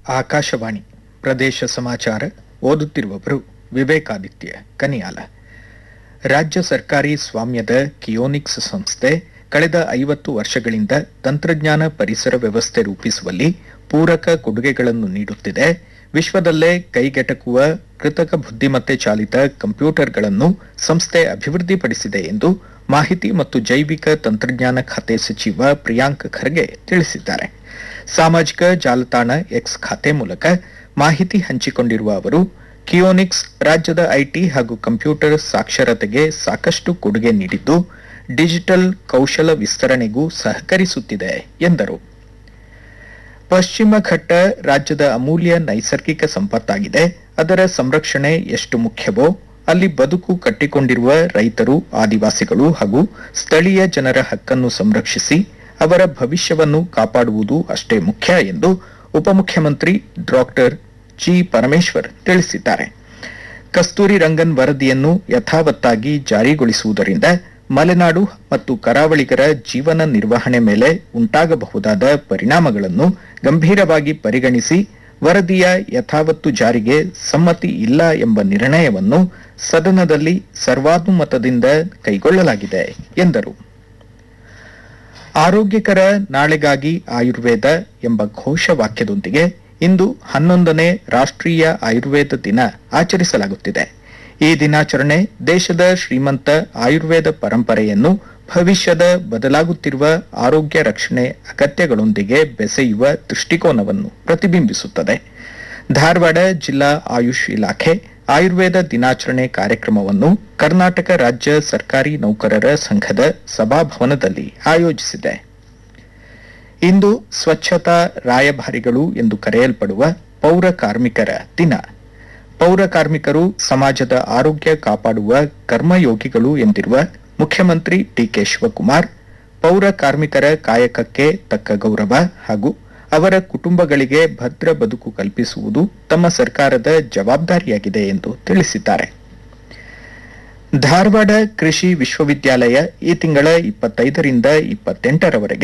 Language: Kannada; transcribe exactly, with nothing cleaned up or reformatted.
ಆಕಾಶವಾಣಿ ಪ್ರದೇಶ ಸಮಾಚಾರ ಓದುತ್ತಿರುವವರು ವಿವೇಕಾದಿತ್ಯ ಕನಿಯಾಲ. ರಾಜ್ಯ ಸರ್ಕಾರಿ ಸ್ವಾಮ್ಯದ ಕಿಯೋನಿಕ್ಸ್ ಸಂಸ್ಥೆ ಕಳೆದ ಐವತ್ತು ವರ್ಷಗಳಿಂದ ತಂತ್ರಜ್ಞಾನ ಪರಿಸರ ವ್ಯವಸ್ಥೆ ರೂಪಿಸುವಲ್ಲಿ ಪೂರಕ ಕೊಡುಗೆಗಳನ್ನು ನೀಡುತ್ತಿದೆ. ವಿಶ್ವದಲ್ಲೇ ಕೈಗೆಟಕುವ ಕೃತಕ ಬುದ್ಧಿಮತ್ತೆ ಚಾಲಿತ ಕಂಪ್ಯೂಟರ್ಗಳನ್ನು ಸಂಸ್ಥೆ ಅಭಿವೃದ್ಧಿಪಡಿಸಿದೆ ಎಂದು ಮಾಹಿತಿ ಮತ್ತು ಜೈವಿಕ ತಂತ್ರಜ್ಞಾನ ಖಾತೆ ಸಚಿವ ಪ್ರಿಯಾಂಕ್ ಖರ್ಗೆ ತಿಳಿಸಿದ್ದಾರೆ. ಸಾಮಾಜಿಕ ಜಾಲತಾಣ ಎಕ್ಸ್ ಖಾತೆ ಮೂಲಕ ಮಾಹಿತಿ ಹಂಚಿಕೊಂಡಿರುವ ಅವರು, ಕಿಯೋನಿಕ್ಸ್ ರಾಜ್ಯದ ಐಟಿ ಹಾಗೂ ಕಂಪ್ಯೂಟರ್ ಸಾಕ್ಷರತೆಗೆ ಸಾಕಷ್ಟು ಕೊಡುಗೆ ನೀಡಿದ್ದು, ಡಿಜಿಟಲ್ ಕೌಶಲ ವಿಸ್ತರಣೆಗೂ ಸಹಕರಿಸುತ್ತಿದೆ ಎಂದರು. ಪಶ್ಚಿಮ ಘಟ್ಟ ರಾಜ್ಯದ ಅಮೂಲ್ಯ ನೈಸರ್ಗಿಕ ಸಂಪತ್ತಾಗಿದೆ. ಅದರ ಸಂರಕ್ಷಣೆ ಎಷ್ಟು ಮುಖ್ಯವೋ ಅಲ್ಲಿ ಬದುಕು ಕಟ್ಟಿಕೊಂಡಿರುವ ರೈತರು, ಆದಿವಾಸಿಗಳು ಹಾಗೂ ಸ್ಥಳೀಯ ಜನರ ಹಕ್ಕನ್ನು ಸಂರಕ್ಷಿಸಿ ಅವರ ಭವಿಷ್ಯವನ್ನು ಕಾಪಾಡುವುದು ಅಷ್ಟೇ ಮುಖ್ಯ ಎಂದು ಉಪಮುಖ್ಯಮಂತ್ರಿ ಡಾಕ್ಟರ್ ಜಿ ಪರಮೇಶ್ವರ್ ತಿಳಿಸಿದ್ದಾರೆ. ಕಸ್ತೂರಿ ರಂಗನ್ ವರದಿಯನ್ನು ಯಥಾವತ್ತಾಗಿ ಜಾರಿಗೊಳಿಸುವುದರಿಂದ ಮಲೆನಾಡು ಮತ್ತು ಕರಾವಳಿಗರ ಜೀವನ ನಿರ್ವಹಣೆ ಮೇಲೆ ಉಂಟಾಗಬಹುದಾದ ಪರಿಣಾಮಗಳನ್ನು ಗಂಭೀರವಾಗಿ ಪರಿಗಣಿಸಿ ವರದಿಯ ಯಥಾವತ್ತು ಜಾರಿಗೆ ಸಮ್ಮತಿ ಇಲ್ಲ ಎಂಬ ನಿರ್ಣಯವನ್ನು ಸದನದಲ್ಲಿ ಸರ್ವಾನುಮತದಿಂದ ಕೈಗೊಳ್ಳಲಾಗಿದೆ ಎಂದರು. ಆರೋಗ್ಯಕರ ನಾಳೆಗಾಗಿ ಆಯುರ್ವೇದ ಎಂಬ ಘೋಷವಾಕ್ಯದೊಂದಿಗೆ ಇಂದು ಹನ್ನೊಂದನೇ ರಾಷ್ಟ್ರೀಯ ಆಯುರ್ವೇದ ದಿನ ಆಚರಿಸಲಾಗುತ್ತಿದೆ. ಈ ದಿನಾಚರಣೆ ದೇಶದ ಶ್ರೀಮಂತ ಆಯುರ್ವೇದ ಪರಂಪರೆಯನ್ನು ಭವಿಷ್ಯದ ಬದಲಾಗುತ್ತಿರುವ ಆರೋಗ್ಯ ರಕ್ಷಣೆ ಅಗತ್ಯಗಳೊಂದಿಗೆ ಬೆಸೆಯುವ ದೃಷ್ಟಿಕೋನವನ್ನು ಪ್ರತಿಬಿಂಬಿಸುತ್ತದೆ. ಧಾರವಾಡ ಜಿಲ್ಲಾ ಆಯುಷ್ ಇಲಾಖೆ ಆಯುರ್ವೇದ ದಿನಾಚರಣೆ ಕಾರ್ಯಕ್ರಮವನ್ನು ಕರ್ನಾಟಕ ರಾಜ್ಯ ಸರ್ಕಾರಿ ನೌಕರರ ಸಂಘದ ಸಭಾಭವನದಲ್ಲಿ ಆಯೋಜಿಸಿದೆ. ಇಂದು ಸ್ವಚ್ಛತಾ ರಾಯಭಾರಿಗಳು ಎಂದು ಕರೆಯಲ್ಪಡುವ ಪೌರ ಕಾರ್ಮಿಕರ ದಿನ. ಪೌರ ಕಾರ್ಮಿಕರು ಸಮಾಜದ ಆರೋಗ್ಯ ಕಾಪಾಡುವ ಕರ್ಮಯೋಗಿಗಳು ಎಂದಿರುವ ಮುಖ್ಯಮಂತ್ರಿ ಡಿಕೆ ಶಿವಕುಮಾರ್, ಪೌರ ಕಾರ್ಮಿಕರ ಕಾಯಕಕ್ಕೆ ತಕ್ಕ ಗೌರವ ಹಾಗೂ ಅವರ ಕುಟುಂಬಗಳಿಗೆ ಭದ್ರ ಬದುಕು ಕಲ್ಪಿಸುವುದು ತಮ್ಮ ಸರ್ಕಾರದ ಜವಾಬ್ದಾರಿಯಾಗಿದೆ ಎಂದು ತಿಳಿಸಿದ್ದಾರೆ. ಧಾರವಾಡ ಕೃಷಿ ವಿಶ್ವವಿದ್ಯಾಲಯ ಈ ತಿಂಗಳ ಇಪ್ಪತ್ತೈದರಿಂದ ಇಪ್ಪತ್ತೆಂಟರವರೆಗೆ